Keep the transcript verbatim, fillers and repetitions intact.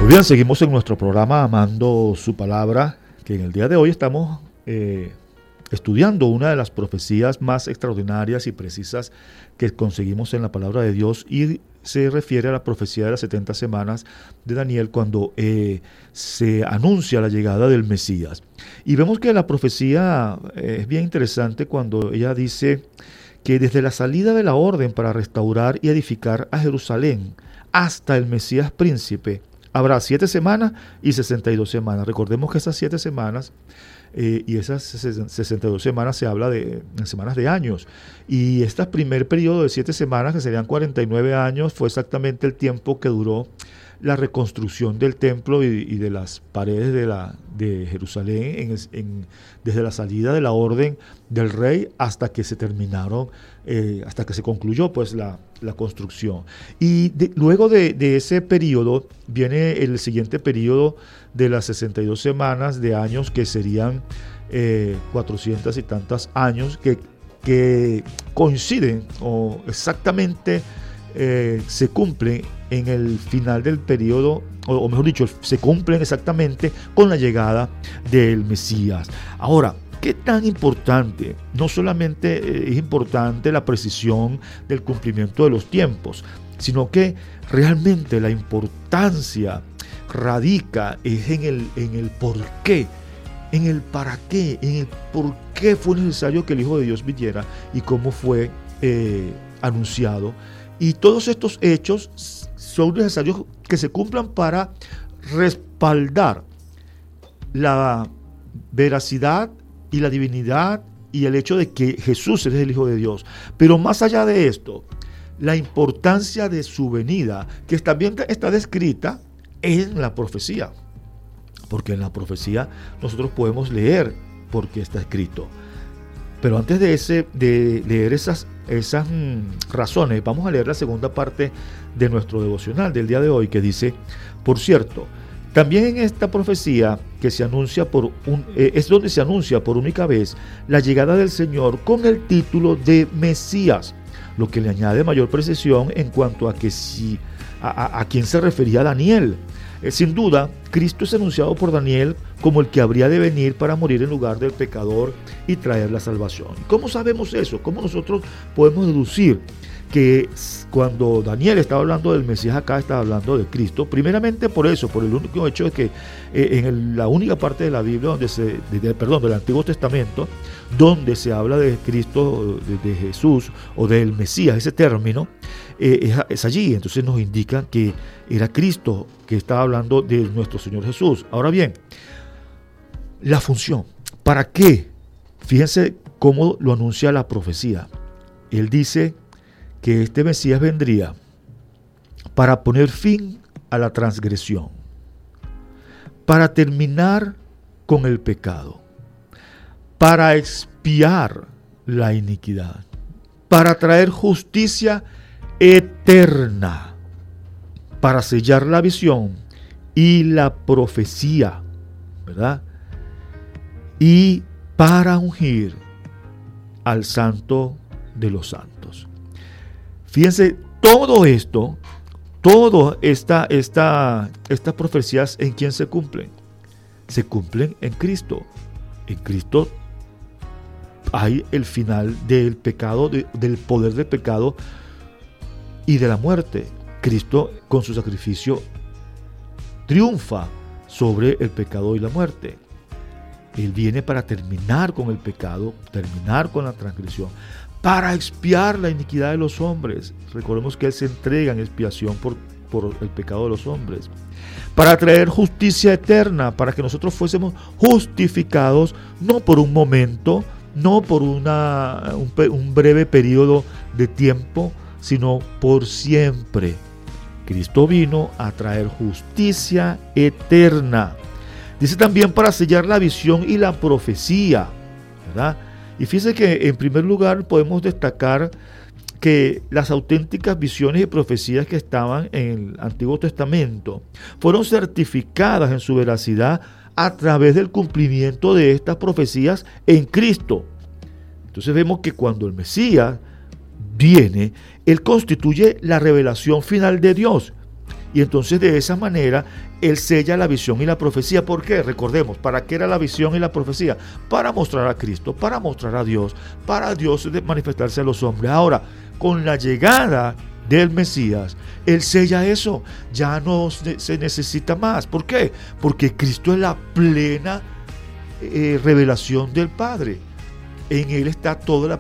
Muy bien, seguimos en nuestro programa Amando su Palabra, que en el día de hoy estamos eh, estudiando una de las profecías más extraordinarias y precisas que conseguimos en la Palabra de Dios, y se refiere a la profecía de las setenta semanas de Daniel, cuando eh, se anuncia la llegada del Mesías. Y vemos que la profecía eh, es bien interesante cuando ella dice que desde la salida de la orden para restaurar y edificar a Jerusalén hasta el Mesías príncipe, habrá siete semanas y sesenta y dos semanas. Recordemos que esas siete semanas eh, y esas sesenta y dos semanas se habla de en semanas de años. Y este primer periodo de siete semanas, que serían cuarenta y nueve años, fue exactamente el tiempo que duró la reconstrucción del templo y, y de las paredes de, la, de Jerusalén en, en, desde la salida de la orden del rey hasta que se terminaron, eh, hasta que se concluyó pues la, la construcción. Y de, luego de, de ese periodo viene el siguiente periodo de las sesenta y dos semanas de años, que serían eh, cuatrocientos y tantos años, que, que coinciden o exactamente eh, se cumplen en el final del periodo, o, o mejor dicho, se cumplen exactamente con la llegada del Mesías. Ahora, ¿qué tan importante? No solamente eh, es importante la precisión del cumplimiento de los tiempos, sino que realmente la importancia radica es en el, en el por qué, en el para qué, en el por qué fue necesario que el Hijo de Dios viniera y cómo fue eh, anunciado. Y todos estos hechos son necesarios que se cumplan para respaldar la veracidad y la divinidad y el hecho de que Jesús es el Hijo de Dios. Pero más allá de esto, la importancia de su venida, que también está descrita en la profecía, porque en la profecía nosotros podemos leer por qué está escrito. Pero antes de, ese, de leer esas, esas mm, razones, vamos a leer la segunda parte de nuestro devocional del día de hoy, que dice: por cierto, también en esta profecía que se anuncia por un, eh, es donde se anuncia por única vez la llegada del Señor con el título de Mesías, lo que le añade mayor precisión en cuanto a que si a, a, a quién se refería Daniel. Eh, sin duda, Cristo es anunciado por Daniel como el que habría de venir para morir en lugar del pecador y traer la salvación. ¿Cómo sabemos eso? ¿Cómo nosotros podemos deducir que cuando Daniel estaba hablando del Mesías, acá estaba hablando de Cristo? Primeramente por eso, por el único hecho de que eh, en el, la única parte de la Biblia, donde se, de, de, perdón, del Antiguo Testamento, donde se habla de Cristo, de, de Jesús o del Mesías, ese término, eh, es, es allí. Entonces nos indica que era Cristo que estaba hablando de nuestro Señor Jesús. Ahora bien, la función, ¿para qué? Fíjense cómo lo anuncia la profecía. Él dice que este Mesías vendría para poner fin a la transgresión, para terminar con el pecado, para expiar la iniquidad, para traer justicia eterna, para sellar la visión y la profecía, ¿verdad? Y para ungir al Santo de los Santos. Fíjense, todo esto, todas esta, esta, estas profecías, ¿en quién se cumplen? Se cumplen en Cristo. En Cristo hay el final del pecado, de, del poder del pecado y de la muerte. Cristo, con su sacrificio, triunfa sobre el pecado y la muerte. Él viene para terminar con el pecado, terminar con la transgresión, para expiar la iniquidad de los hombres. Recordemos que Él se entrega en expiación por, por el pecado de los hombres, para traer justicia eterna, para que nosotros fuésemos justificados, no por un momento, no por una, un, un breve periodo de tiempo, sino por siempre. Cristo vino a traer justicia eterna. Dice también para sellar la visión y la profecía, ¿verdad? Y fíjense que en primer lugar podemos destacar que las auténticas visiones y profecías que estaban en el Antiguo Testamento fueron certificadas en su veracidad a través del cumplimiento de estas profecías en Cristo. Entonces vemos que cuando el Mesías viene, Él constituye la revelación final de Dios. Y entonces de esa manera Él sella la visión y la profecía. ¿Por qué? Recordemos, ¿para qué era la visión y la profecía? Para mostrar a Cristo, para mostrar a Dios, para Dios manifestarse a los hombres. Ahora, con la llegada del Mesías, Él sella eso. Ya no se necesita más. ¿Por qué? Porque Cristo es la plena eh, revelación del Padre. En Él está toda la